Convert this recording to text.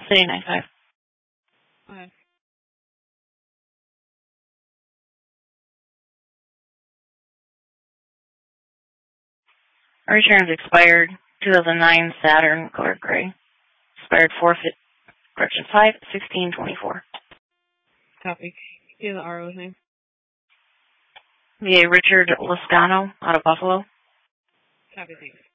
City 9-5. Okay. Returns expired 2009 Saturn color gray. Expired 5/16/24. Copy. Do you have the RO's name? VA Richard Lascano out of Buffalo. Copy, thanks.